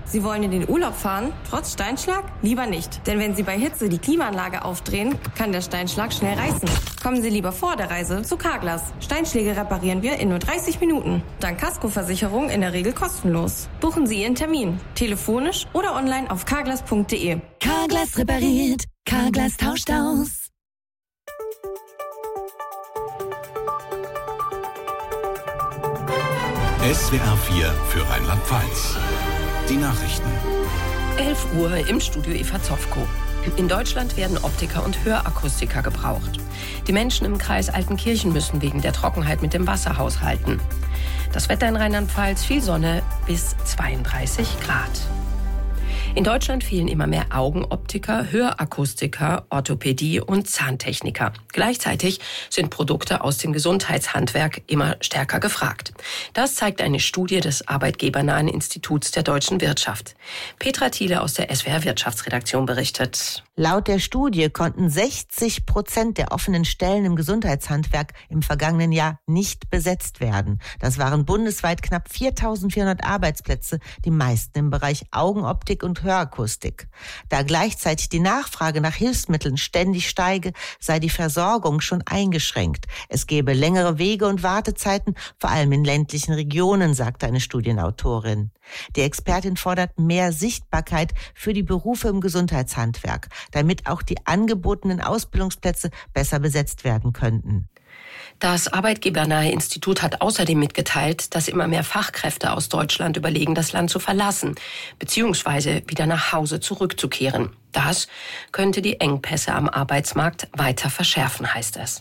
Sie wollen in den Urlaub fahren, trotz Steinschlag? Lieber nicht. Denn wenn Sie bei Hitze die Klimaanlage aufdrehen, kann der Steinschlag schnell reißen. Kommen Sie lieber vor der Reise zu Carglass. Steinschläge reparieren wir in nur 30 Minuten. Dank Kaskoversicherung in der Regel kostenlos. Buchen Sie Ihren Termin. Telefonisch oder online auf carglass.de. Carglass repariert. Carglass tauscht aus. SWR 4 für Rheinland-Pfalz. Die Nachrichten. 11 Uhr im Studio Eva Zofko. In Deutschland werden Optiker und Hörakustiker gebraucht. Die Menschen im Kreis Altenkirchen müssen wegen der Trockenheit mit dem Wasser haushalten. Das Wetter in Rheinland-Pfalz, viel Sonne bis 32 Grad. In Deutschland fehlen immer mehr Augenoptiker, Hörakustiker, Orthopädie und Zahntechniker. Gleichzeitig sind Produkte aus dem Gesundheitshandwerk immer stärker gefragt. Das zeigt eine Studie des Arbeitgebernahen Instituts der deutschen Wirtschaft. Petra Thiele aus der SWR Wirtschaftsredaktion berichtet. Laut der Studie konnten 60% der offenen Stellen im Gesundheitshandwerk im vergangenen Jahr nicht besetzt werden. Das waren bundesweit knapp 4.400 Arbeitsplätze, die meisten im Bereich Augenoptik und Hörakustik. Da gleichzeitig die Nachfrage nach Hilfsmitteln ständig steige, sei die Versorgung schon eingeschränkt. Es gebe längere Wege und Wartezeiten, vor allem in ländlichen Regionen, sagte eine Studienautorin. Die Expertin fordert mehr Sichtbarkeit für die Berufe im Gesundheitshandwerk, damit auch die angebotenen Ausbildungsplätze besser besetzt werden könnten. Das Arbeitgebernahe Institut hat außerdem mitgeteilt, dass immer mehr Fachkräfte aus Deutschland überlegen, das Land zu verlassen bzw. wieder nach Hause zurückzukehren. Das könnte die Engpässe am Arbeitsmarkt weiter verschärfen, heißt es.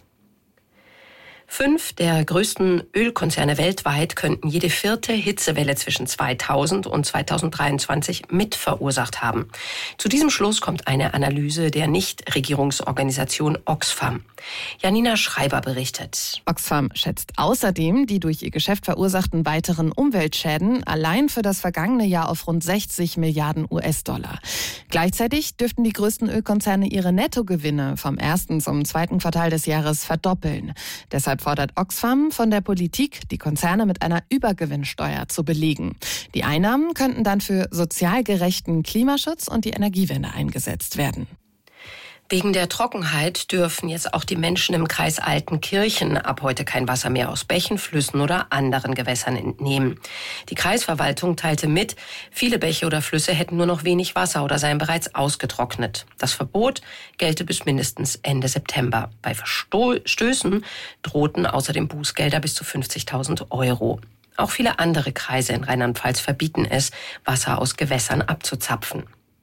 5 der größten Ölkonzerne weltweit könnten jede 4. Hitzewelle zwischen 2000 und 2023 mit verursacht haben. Zu diesem Schluss kommt eine Analyse der Nichtregierungsorganisation Oxfam. Janina Schreiber berichtet. Oxfam schätzt außerdem die durch ihr Geschäft verursachten weiteren Umweltschäden allein für das vergangene Jahr auf rund 60 Milliarden US-Dollar. Gleichzeitig dürften die größten Ölkonzerne ihre Nettogewinne vom ersten zum zweiten Quartal des Jahres verdoppeln. Deshalb fordert Oxfam von der Politik, die Konzerne mit einer Übergewinnsteuer zu belegen. Die Einnahmen könnten dann für sozial gerechten Klimaschutz und die Energiewende eingesetzt werden. Wegen der Trockenheit dürfen jetzt auch die Menschen im Kreis Altenkirchen ab heute kein Wasser mehr aus Bächen, Flüssen oder anderen Gewässern entnehmen. Die Kreisverwaltung teilte mit, viele Bäche oder Flüsse hätten nur noch wenig Wasser oder seien bereits ausgetrocknet. Das Verbot gelte bis mindestens Ende September. Bei Verstößen drohten außerdem Bußgelder bis zu 50.000 €. Auch viele andere Kreise in Rheinland-Pfalz verbieten es, Wasser aus Gewässern abzuzapfen.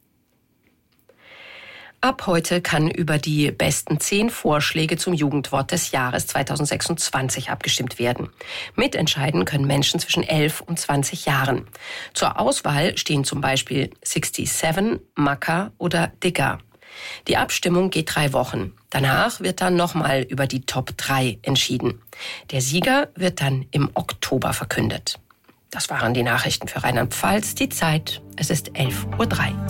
Ab heute kann über die besten 10 Vorschläge zum Jugendwort des Jahres 2026 abgestimmt werden. Mitentscheiden können Menschen zwischen 11 und 20 Jahren. Zur Auswahl stehen zum Beispiel 67, Macker oder Digger. Die Abstimmung geht 3 Wochen. Danach wird dann nochmal über die Top 3 entschieden. Der Sieger wird dann im Oktober verkündet. Das waren die Nachrichten für Rheinland-Pfalz. Die Zeit, es ist 11:03 Uhr.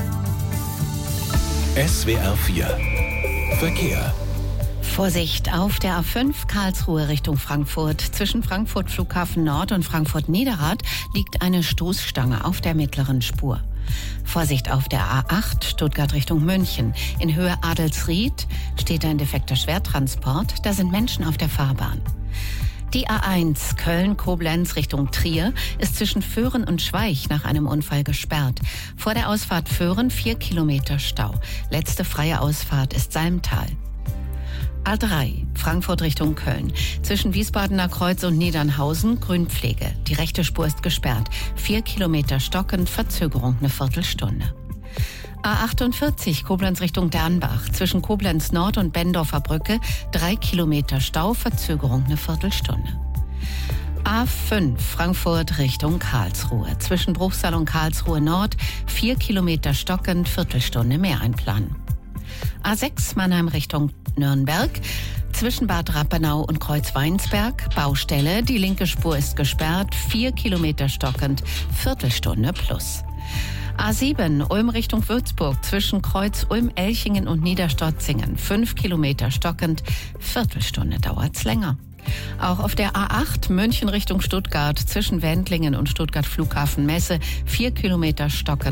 SWR 4 Verkehr. Vorsicht auf der A5 Karlsruhe Richtung Frankfurt. Zwischen Frankfurt Flughafen Nord und Frankfurt Niederrad liegt eine Stoßstange auf der mittleren Spur. Vorsicht auf der A8 Stuttgart Richtung München. In Höhe Adelsried steht ein defekter Schwertransport. Da sind Menschen auf der Fahrbahn. Die A1 Köln-Koblenz Richtung Trier ist zwischen Föhren und Schweich nach einem Unfall gesperrt. Vor der Ausfahrt Föhren 4 Kilometer Stau. Letzte freie Ausfahrt ist Salmtal. A3 Frankfurt Richtung Köln. Zwischen Wiesbadener Kreuz und Niedernhausen Grünpflege. Die rechte Spur ist gesperrt. 4 Kilometer stockend, Verzögerung eine Viertelstunde. A48 Koblenz Richtung Dernbach. Zwischen Koblenz Nord und Bendorfer Brücke 3 Kilometer Stau, Verzögerung eine Viertelstunde. A5 Frankfurt Richtung Karlsruhe. Zwischen Bruchsal und Karlsruhe Nord 4 Kilometer stockend, Viertelstunde mehr einplanen. A6 Mannheim Richtung Nürnberg. Zwischen Bad Rappenau und Kreuz-Weinsberg Baustelle. Die linke Spur ist gesperrt, 4 Kilometer stockend, Viertelstunde plus. A7 Ulm Richtung Würzburg zwischen Kreuz Ulm-Elchingen und Niederstotzingen 5 Kilometer stockend, Viertelstunde dauert's länger. Auch auf der A8 München Richtung Stuttgart zwischen Wendlingen und Stuttgart Flughafen Messe 4 Kilometer stockend.